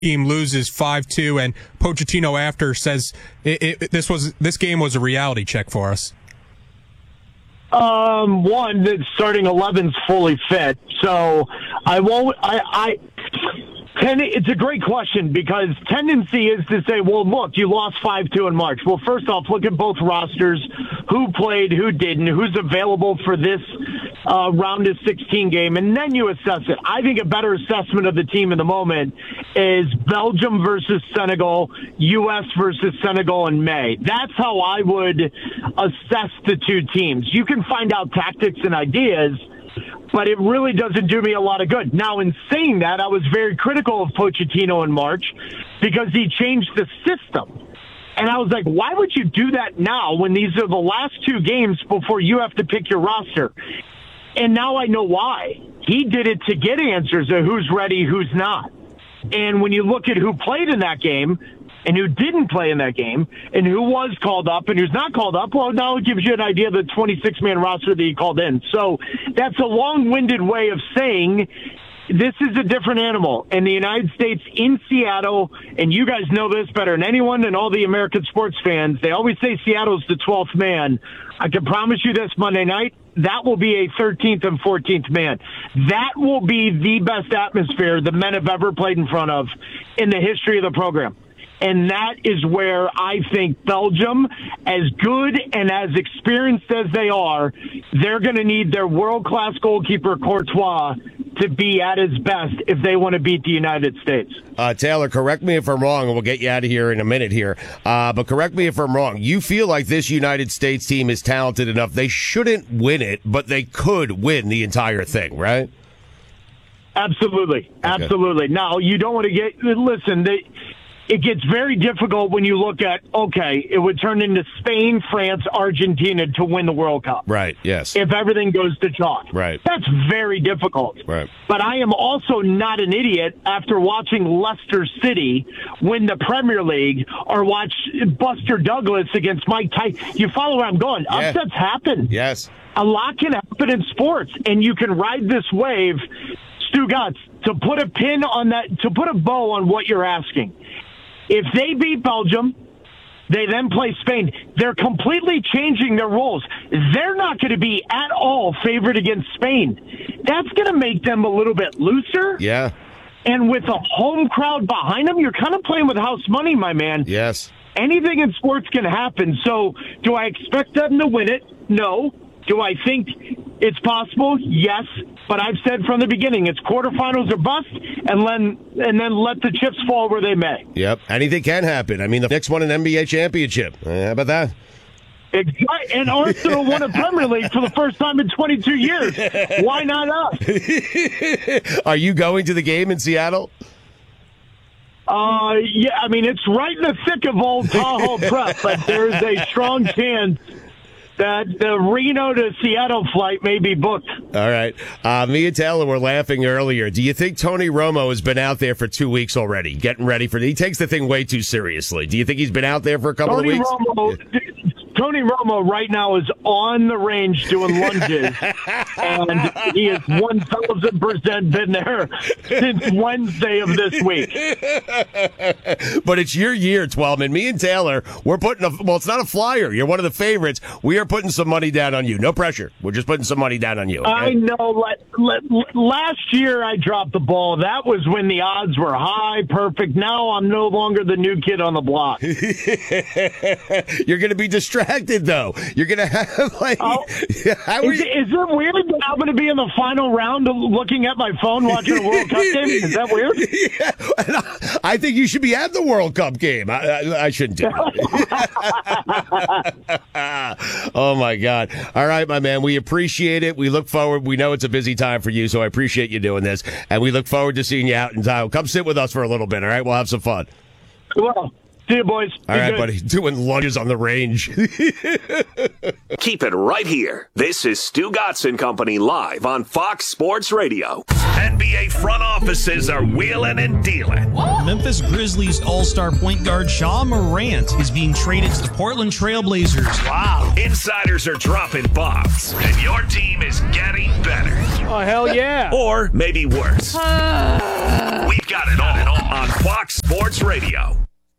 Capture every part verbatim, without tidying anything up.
team loses five two, and Pochettino after says it, it, this was this game was a reality check for us? Um, one, the starting eleven's fully fit, so I won't. I, I ten, it's a great question because tendency is to say, well, look, you lost five two in March. Well, first off, look at both rosters, who played, who didn't, who's available for this uh, round of sixteen game, and then you assess it. I think a better assessment of the team in the moment is Belgium versus Senegal, U S versus Senegal in May. That's how I would assess the two teams. You can find out tactics and ideas, but it really doesn't do me a lot of good. Now, in saying that, I was very critical of Pochettino in March because he changed the system. And I was like, why would you do that now when these are the last two games before you have to pick your roster? And now I know why. He did it to get answers of who's ready, who's not. And when you look at who played in that game and who didn't play in that game and who was called up and who's not called up, well, now it gives you an idea of the twenty-six man roster that he called in. So that's a long-winded way of saying this is a different animal. And the United States in Seattle, and you guys know this better than anyone and all the American sports fans, they always say Seattle's the twelfth man. I can promise you this Monday night, that will be a thirteenth and fourteenth man. That will be the best atmosphere the men have ever played in front of in the history of the program. And that is where I think Belgium, as good and as experienced as they are, they're going to need their world-class goalkeeper, Courtois, to be at his best if they want to beat the United States. Uh, Taylor, correct me if I'm wrong, and we'll get you out of here in a minute here. Uh, but correct me if I'm wrong. You feel like this United States team is talented enough. They shouldn't win it, but they could win the entire thing, right? Absolutely. Okay. Absolutely. Now, you don't want to get – listen, they – it gets very difficult when you look at, okay, it would turn into Spain, France, Argentina to win the World Cup. Right, yes. If everything goes to chalk. Right. That's very difficult. Right. But I am also not an idiot after watching Leicester City win the Premier League or watch Buster Douglas against Mike Tyson. You follow where I'm going. Yeah. Upsets happen. Yes. A lot can happen in sports, and you can ride this wave. Stu Gatz, to put a pin on that, to put a bow on what you're asking. If they beat Belgium, they then play Spain. They're completely changing their roles. They're not going to be at all favored against Spain. That's going to make them a little bit looser. Yeah. And with a home crowd behind them, you're kind of playing with house money, my man. Yes. Anything in sports can happen. So do I expect them to win it? No. Do I think it's possible? Yes. But I've said from the beginning, it's quarterfinals or bust, and then and then let the chips fall where they may. Yep. Anything can happen. I mean, the Knicks won an N B A championship. Uh, how about that? Exactly. And Arsenal won a Premier League for the first time in twenty-two years. Why not us? Are you going to the game in Seattle? Uh, yeah, I mean, it's right in the thick of Old Tahoe Prep, but there's a strong chance that the Reno to Seattle flight may be booked. All right. Uh, me and Taylor were laughing earlier. Do you think Tony Romo has been out there for two weeks already, getting ready for – he takes the thing way too seriously. Do you think he's been out there for a couple Tony of weeks? Romo, yeah. Tony Romo right now is on the range doing lunges, and he has one thousand percent been there since Wednesday of this week. But it's your year, Twelman. Me and Taylor, we're putting a – well, it's not a flyer. You're one of the favorites. We are putting some money down on you. No pressure. We're just putting some money down on you. Okay? I know. Let, let, last year I dropped the ball. That was when the odds were high, perfect. Now I'm no longer the new kid on the block. You're going to be distracted, though. You're going to have, like... Oh, how is, you... it, is it weird that I'm going to be in the final round looking at my phone watching a World Cup game? Is that weird? Yeah. I, I think you should be at the World Cup game. I, I, I shouldn't do it. Oh, my God. All right, my man. We appreciate it. We look forward. We know it's a busy time for you, so I appreciate you doing this. And we look forward to seeing you out in Tahoe. Come sit with us for a little bit, all right? We'll have some fun. Well, see you, boys. All right, buddy. Doing lunges on the range. Keep it right here. This is Stu Gatz and Company live on Fox Sports Radio. N B A front offices are wheeling and dealing. Memphis Grizzlies all-star point guard Ja Morant is being traded to the Portland Trail Blazers. Wow. Insiders are dropping bombs, and your team is getting better. Oh, hell yeah. Or maybe worse. We've got it all. on Fox Sports Radio.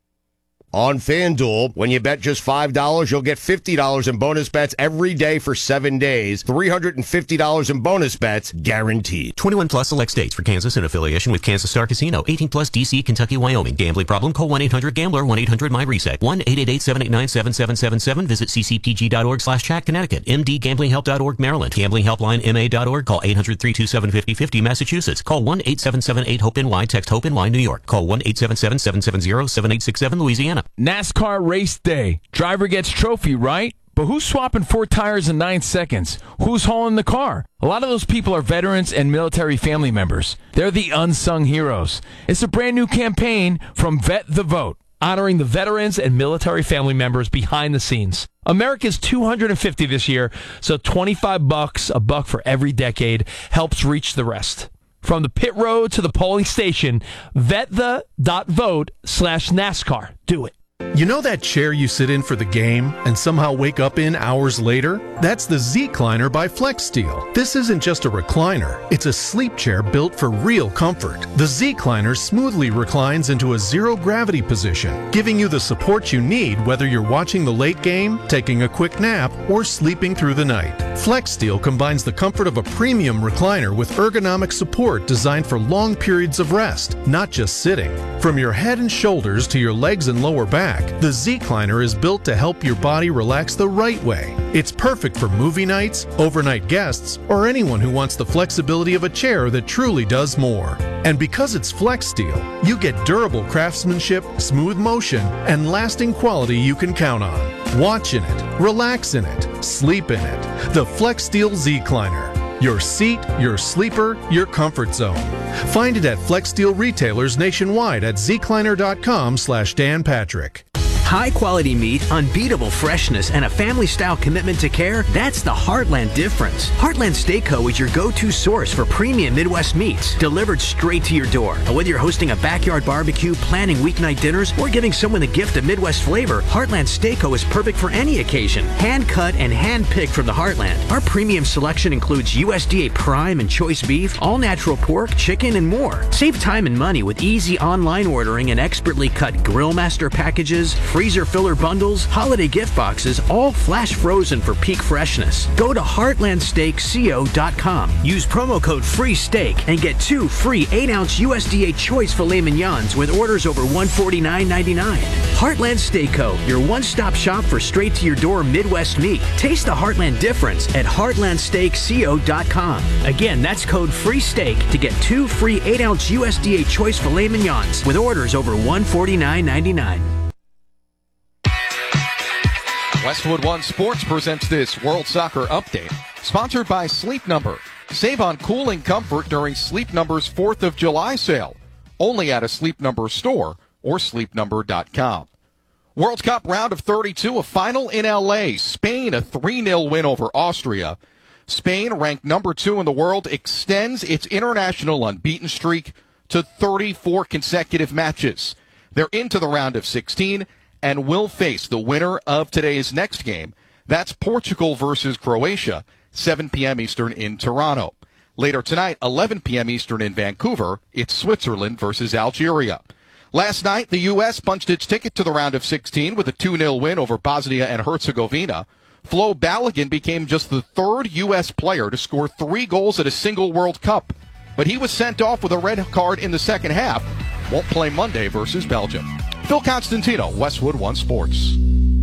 On FanDuel, when you bet just five dollars, you'll get fifty dollars in bonus bets every day for seven days. three hundred fifty dollars in bonus bets guaranteed. twenty-one plus select states for Kansas in affiliation with Kansas Star Casino. eighteen plus D C, Kentucky, Wyoming. Gambling problem? Call one eight hundred gambler, one eight hundred my reset. one eight eight eight, seven eight nine, seven seven seven seven. Visit ccpg.org slash chat Connecticut. m d gambling help dot org Maryland. Gambling helpline m a dot org. Call eight hundred, three two seven, five oh five oh Massachusetts. Call one eight seven seven eight hope N Y. Text HOPE N Y New York. Call one eight seven seven, seven seven zero, seven eight six seven Louisiana. NASCAR race day. Driver gets trophy, right? But who's swapping four tires in nine seconds? Who's hauling the car? A lot of those people are veterans and military family members. They're the unsung heroes. It's a brand new campaign from Vet the Vote, honoring the veterans and military family members behind the scenes. America's two hundred fifty this year, so twenty-five bucks, a buck for every decade, helps reach the rest. From the pit road to the polling station, vetthe.vote slash NASCAR. Do it. You know that chair you sit in for the game and somehow wake up in hours later? That's the Z-Cliner by FlexSteel. This isn't just a recliner, it's a sleep chair built for real comfort. The Z-Cliner smoothly reclines into a zero-gravity position, giving you the support you need whether you're watching the late game, taking a quick nap, or sleeping through the night. FlexSteel combines the comfort of a premium recliner with ergonomic support designed for long periods of rest, not just sitting. From your head and shoulders to your legs and lower back, the Z-Cliner is built to help your body relax the right way. It's perfect for movie nights, overnight guests, or anyone who wants the flexibility of a chair that truly does more. And because it's FlexSteel, you get durable craftsmanship, smooth motion, and lasting quality you can count on. Watch in it, relax in it, sleep in it. The FlexSteel Z-Cliner. Your seat, your sleeper, your comfort zone. Find it at FlexSteel retailers nationwide at zcliner.com slash Dan Patrick. High-quality meat, unbeatable freshness, and a family-style commitment to care, that's the Heartland difference. Heartland Steakco is your go-to source for premium Midwest meats, delivered straight to your door. And whether you're hosting a backyard barbecue, planning weeknight dinners, or giving someone the gift of Midwest flavor, Heartland Steakco is perfect for any occasion. Hand-cut and hand-picked from the Heartland. Our premium selection includes U S D A prime and choice beef, all-natural pork, chicken, and more. Save time and money with easy online ordering and expertly cut Grill Master packages, freezer filler bundles, holiday gift boxes, all flash frozen for peak freshness. Go to heartland steak co dot com. Use promo code FREESTEAK and get two free eight ounce U S D A choice filet mignons with orders over one hundred forty-nine ninety-nine. Heartland Steakco, your one-stop shop for straight-to-your-door Midwest meat. Taste the Heartland difference at heartland steak co dot com. Again, that's code FREESTEAK to get two free eight ounce U S D A choice filet mignons with orders over one hundred forty-nine ninety-nine. Westwood One Sports presents this World Soccer Update, sponsored by Sleep Number. Save on cooling comfort during Sleep Number's fourth of July sale, only at a Sleep Number store or sleep number dot com. World Cup round of thirty-two, a final in L A. Spain, a three nil win over Austria. Spain, ranked number two in the world, extends its international unbeaten streak to thirty-four consecutive matches. They're into the round of sixteen and will face the winner of today's next game. That's Portugal versus Croatia, seven p.m. Eastern in Toronto. Later tonight, eleven p.m. Eastern in Vancouver, it's Switzerland versus Algeria. Last night, the U S punched its ticket to the round of sixteen with a two nil win over Bosnia and Herzegovina. Flo Balogun became just the third U S player to score three goals at a single World Cup, but he was sent off with a red card in the second half. Won't play Monday versus Belgium. Phil Constantino, Westwood One Sports.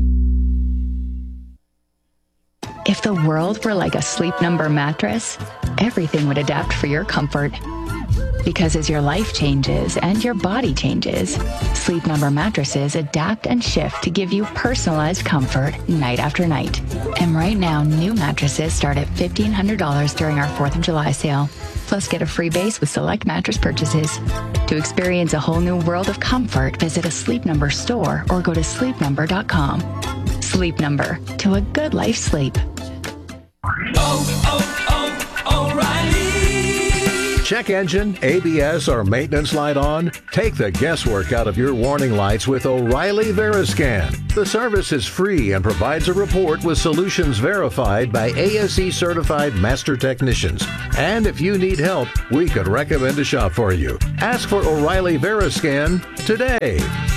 If the world were like a Sleep Number mattress, everything would adapt for your comfort. Because as your life changes and your body changes, Sleep Number mattresses adapt and shift to give you personalized comfort night after night. And right now, new mattresses start at fifteen hundred dollars during our fourth of July sale. Plus, get a free base with select mattress purchases. To experience a whole new world of comfort, visit a Sleep Number store or go to sleep number dot com. Sleep Number, to a good life sleep. Oh, oh, oh, O'Reilly. check engine, A B S, or maintenance light on? Take the guesswork out of your warning lights with O'Reilly Veriscan. The service is free and provides a report with solutions verified by A S E certified master technicians. And if you need help, we could recommend a shop for you. Ask for O'Reilly Veriscan today.